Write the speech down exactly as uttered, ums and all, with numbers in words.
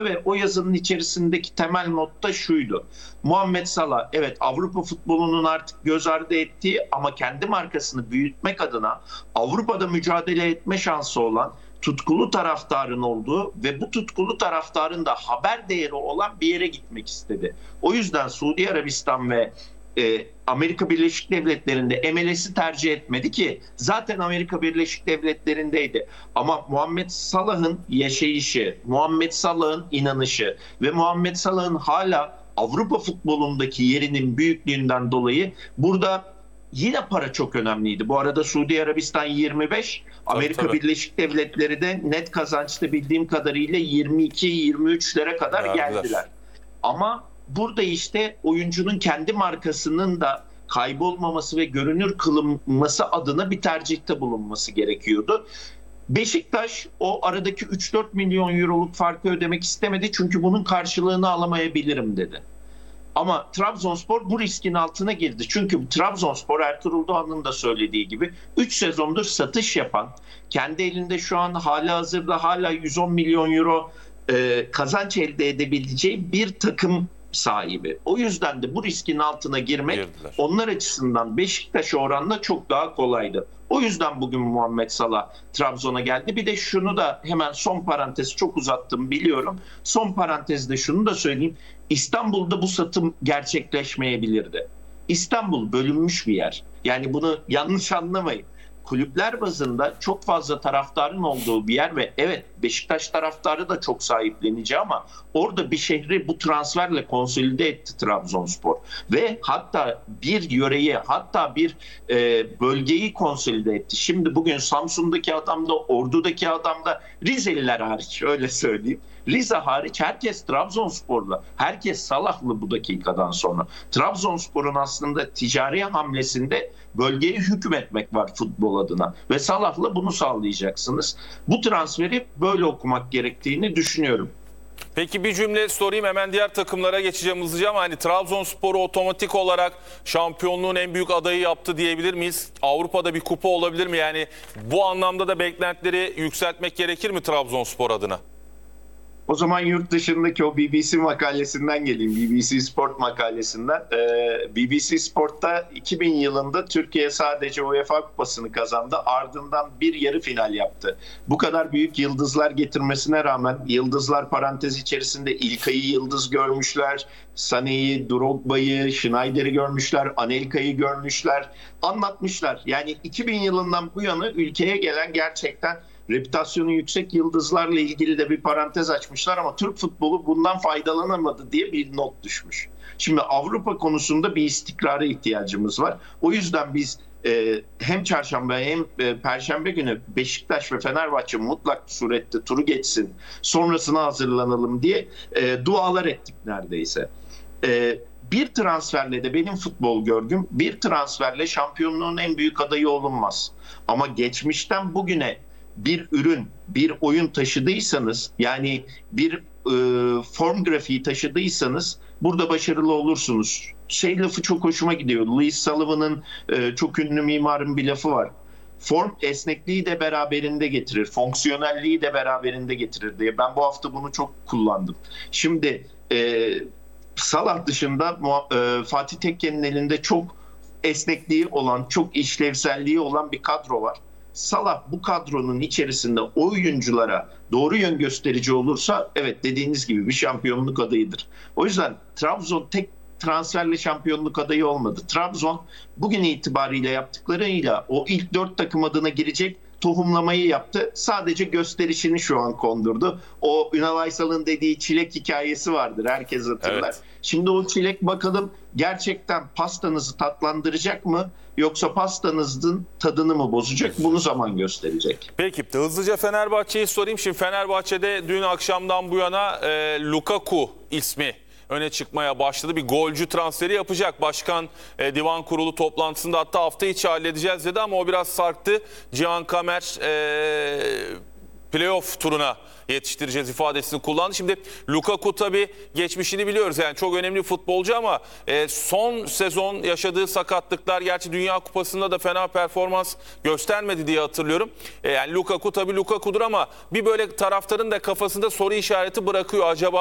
ve o yazının içerisindeki temel not da şuydu. Muhammed Salah, evet, Avrupa futbolunun artık göz ardı ettiği ama kendi markasını büyütmek adına Avrupa'da mücadele etme şansı olan tutkulu taraftarın olduğu ve bu tutkulu taraftarın da haber değeri olan bir yere gitmek istedi. O yüzden Suudi Arabistan ve e, Amerika Birleşik Devletleri'nde M L S'i tercih etmedi ki zaten Amerika Birleşik Devletleri'ndeydi. Ama Muhammed Salah'ın yaşayışı, Muhammed Salah'ın inanışı ve Muhammed Salah'ın hala Avrupa futbolundaki yerinin büyüklüğünden dolayı burada yine para çok önemliydi. Bu arada Suudi Arabistan yirmi beş, Amerika tabii, tabii. Birleşik Devletleri de net kazançta bildiğim kadarıyla yirmi iki yirmi üçlere kadar Verdiler. geldiler. Ama burada işte oyuncunun kendi markasının da kaybolmaması ve görünür kılınması adına bir tercihte bulunması gerekiyordu. Beşiktaş o aradaki üç dört milyon euroluk farkı ödemek istemedi çünkü bunun karşılığını alamayabilirim dedi. Ama Trabzonspor bu riskin altına girdi. Çünkü Trabzonspor, Ertuğrul Doğan'ın da söylediği gibi üç sezondur satış yapan, kendi elinde şu an halihazırda hala yüz on milyon euro e, kazanç elde edebileceği bir takım sahibi. O yüzden de bu riskin altına girmek Girdiler. onlar açısından Beşiktaş'a oranla çok daha kolaydı. O yüzden bugün Muhammed Salah Trabzon'a geldi. Bir de şunu da hemen son parantez, çok uzattım biliyorum. Son parantezde şunu da söyleyeyim. İstanbul'da bu satım gerçekleşmeyebilirdi. İstanbul bölünmüş bir yer. Yani bunu yanlış anlamayın. Kulüpler bazında çok fazla taraftarın olduğu bir yer ve evet, Beşiktaş taraftarı da çok sahiplenici ama orada bir şehri bu transferle konsolide etti Trabzonspor. Ve hatta bir yöreyi, hatta bir e, bölgeyi konsolide etti. Şimdi bugün Samsun'daki adam da, Ordu'daki adam da, Rizeliler hariç öyle söyleyeyim, Rize hariç herkes Trabzonspor'la, herkes Salah'lı bu dakikadan sonra. Trabzonspor'un aslında ticari hamlesinde bölgeye hükmetmek var futbol adına ve Salah'la bunu sağlayacaksınız. Bu transferi böyle okumak gerektiğini düşünüyorum. Peki bir cümle sorayım, hemen diğer takımlara geçeceğim hızlıca ama hani Trabzonspor'u otomatik olarak şampiyonluğun en büyük adayı yaptı diyebilir miyiz? Avrupa'da bir kupa olabilir mi? Yani bu anlamda da beklentileri yükseltmek gerekir mi Trabzonspor adına? O zaman yurt dışındaki o B B C makalesinden geleyim. B B C Sport makalesinden. Ee, B B C Sport'ta iki bin yılında Türkiye sadece UEFA Kupası'nı kazandı. Ardından bir yarı final yaptı. Bu kadar büyük yıldızlar getirmesine rağmen, yıldızlar parantez içerisinde İlkay'ı yıldız görmüşler, Sané'yi, Drogba'yı, Schneider'i görmüşler, Anelka'yı görmüşler, anlatmışlar. Yani iki bin yılından bu yana ülkeye gelen gerçekten reputasyonu yüksek yıldızlarla ilgili de bir parantez açmışlar ama Türk futbolu bundan faydalanamadı diye bir not düşmüş. Şimdi Avrupa konusunda bir istikrara ihtiyacımız var. O yüzden biz e, hem çarşamba hem e, perşembe günü Beşiktaş ve Fenerbahçe mutlak surette turu geçsin, sonrasına hazırlanalım diye e, dualar ettik neredeyse. E, bir transferle de benim futbol görgüm, bir transferle şampiyonluğun en büyük adayı olunmaz. Ama geçmişten bugüne bir ürün, bir oyun taşıdıysanız, yani bir e, form grafiği taşıdıysanız burada başarılı olursunuz. Şey lafı çok hoşuma gidiyor. Louis Sullivan'ın e, çok ünlü mimarın bir lafı var. Form esnekliği de beraberinde getirir, fonksiyonelliği de beraberinde getirir diye. Ben bu hafta bunu çok kullandım. Şimdi e, Salah dışında e, Fatih Tekke'nin elinde çok esnekliği olan, çok işlevselliği olan bir kadro var. Salah bu kadronun içerisinde oyunculara doğru yön gösterici olursa evet, dediğiniz gibi bir şampiyonluk adayıdır. O yüzden Trabzon tek transferle şampiyonluk adayı olmadı. Trabzon bugün itibariyle yaptıklarıyla o ilk dört takım adına girecek tohumlamayı yaptı. Sadece gösterişini şu an kondurdu. O Ünal Aysal'ın dediği çilek hikayesi vardır. Herkes hatırlar. Evet. Şimdi o çilek bakalım gerçekten pastanızı tatlandıracak mı? Yoksa pastanızın tadını mı bozacak? Bunu zaman gösterecek. Peki hızlıca Fenerbahçe'yi sorayım. Şimdi Fenerbahçe'de dün akşamdan bu yana e, Lukaku ismi öne çıkmaya başladı. Bir golcü transferi yapacak. Başkan e, divan kurulu toplantısında hatta hafta içi halledeceğiz dedi ama o biraz sarktı. Cihan Kamer e, playoff turuna yetiştireceğiz ifadesini kullandı. Şimdi Lukaku tabii geçmişini biliyoruz. Yani çok önemli futbolcu ama e, son sezon yaşadığı sakatlıklar, gerçi Dünya Kupası'nda da fena performans göstermedi diye hatırlıyorum. E, yani Lukaku tabii Lukaku'dur ama bir böyle taraftarın da kafasında soru işareti bırakıyor. Acaba